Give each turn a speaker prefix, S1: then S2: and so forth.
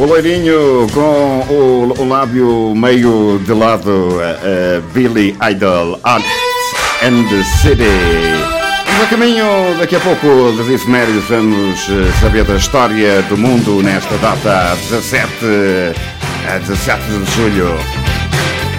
S1: O loirinho com o lábio meio de lado, Billy Idol, Art and the City. Vamos a caminho, daqui a pouco, das efemérides, vamos saber da história do mundo nesta data, 17 de julho.